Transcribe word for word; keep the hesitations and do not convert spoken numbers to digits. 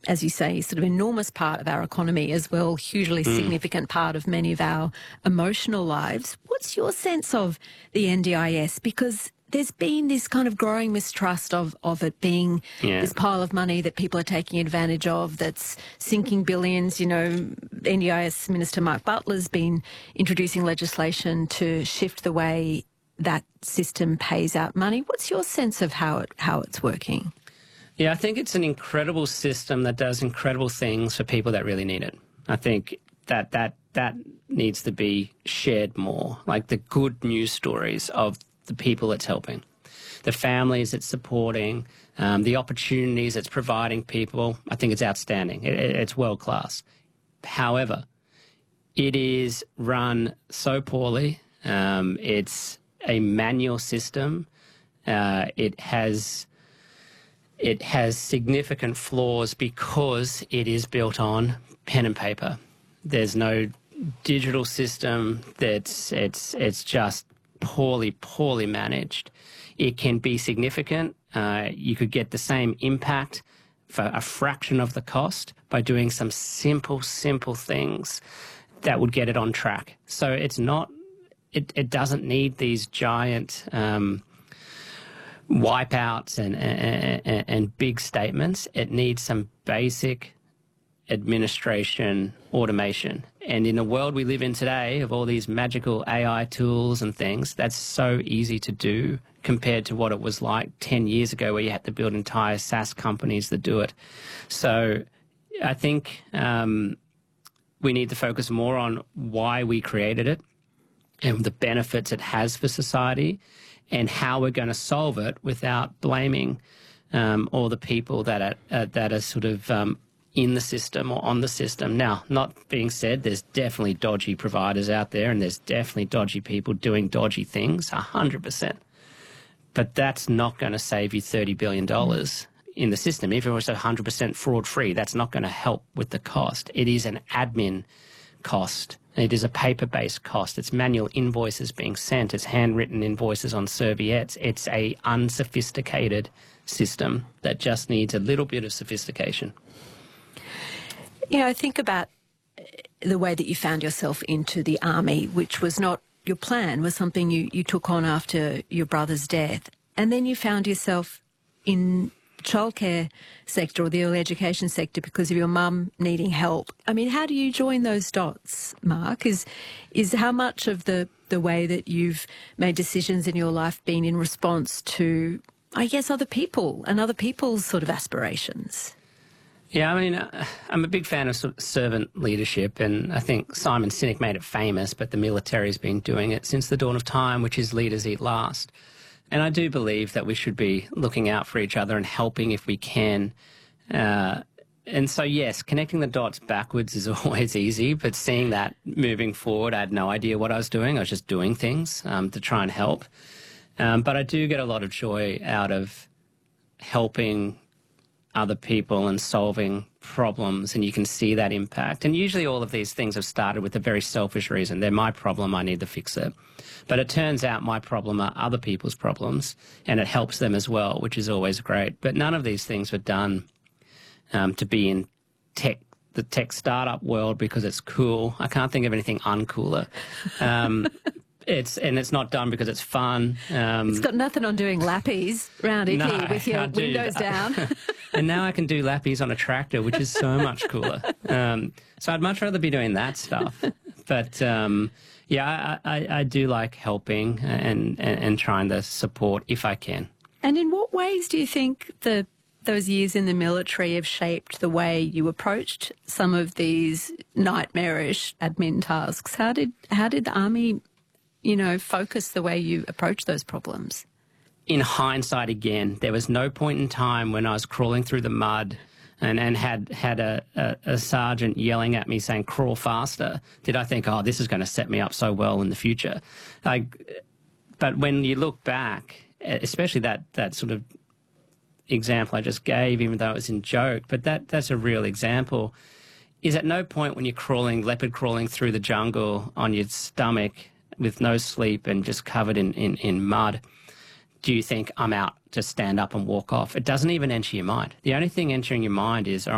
as you say, sort of enormous part of our economy as well, hugely Mm. significant part of many of our emotional lives. What's your sense of the N D I S? Because there's been this kind of growing mistrust of, of it being Yeah. this pile of money that people are taking advantage of, that's sinking billions. You know, N D I S Minister Mark Butler's been introducing legislation to shift the way that system pays out money. What's your sense of how it how it's working? Yeah, I think it's an incredible system that does incredible things for people that really need it. I think that that that needs to be shared more, like the good news stories of the people it's helping, the families it's supporting, um, the opportunities it's providing people. I think it's outstanding. It, it, it's world class. However, it is run so poorly. Um, it's a manual system. Uh, it has it has significant flaws because it is built on pen and paper. There's no digital system. That's it's it's just poorly, poorly managed. It can be significant. Uh, you could get the same impact for a fraction of the cost by doing some simple, simple things that would get it on track. So it's not, it, it doesn't need these giant um, wipeouts and, and, and, and big statements. It needs some basic administration automation. And in the world we live in today of all these magical A I tools and things, that's so easy to do compared to what it was like ten years ago where you had to build entire SaaS companies that do it. So I think um, we need to focus more on why we created it and the benefits it has for society and how we're going to solve it without blaming um, all the people that are, uh, that are sort of um, in the system or on the system. Now, not being said, there's definitely dodgy providers out there and there's definitely dodgy people doing dodgy things, one hundred percent. But that's not going to save you thirty billion dollars in the system. If it was one hundred percent fraud-free, that's not going to help with the cost. It is an admin cost. It is a paper-based cost. It's manual invoices being sent. It's handwritten invoices on serviettes. It's a unsophisticated system that just needs a little bit of sophistication. You know, I think about the way that you found yourself into the army, which was not your plan, was something you, you took on after your brother's death. And then you found yourself in childcare sector or the early education sector because of your mum needing help. I mean, how do you join those dots, Mark? Is is how much of the, the way that you've made decisions in your life been in response to, I guess, other people and other people's sort of aspirations? Yeah, I mean, uh, I'm a big fan of sort of servant leadership, and I think Simon Sinek made it famous, but the military's been doing it since the dawn of time, which is leaders eat last. And I do believe that we should be looking out for each other and helping if we can. Uh, and so, yes, connecting the dots backwards is always easy, but seeing that moving forward, I had no idea what I was doing. I was just doing things um, to try and help. Um, but I do get a lot of joy out of helping other people and solving problems, and you can see that impact. And usually all of these things have started with a very selfish reason. They're my problem, I need to fix it. But it turns out my problem are other people's problems, and it helps them as well, which is always great. But none of these things were done um, to be in tech, the tech startup world because it's cool. I can't think of anything uncooler. Um, It's and it's not done because it's fun. Um, it's got nothing on doing lappies round Icky no, with your windows down. And now I can do lappies on a tractor, which is so much cooler. Um, so I'd much rather be doing that stuff. But um, yeah, I, I, I do like helping and, and, and trying to support if I can. And in what ways do you think the those years in the military have shaped the way you approached some of these nightmarish admin tasks? How did how did the army, you know, focus the way you approach those problems? In hindsight, again, there was no point in time when I was crawling through the mud and, and had, had a, a, a sergeant yelling at me saying, crawl faster, did I think, oh, this is going to set me up so well in the future. Like, but when you look back, especially that, that sort of example I just gave, even though it was in joke, but that, that's a real example, is at no point when you're crawling, leopard crawling through the jungle on your stomach with no sleep and just covered in, in, in mud, do you think I'm out to stand up and walk off? It doesn't even enter your mind. The only thing entering your mind is, all right,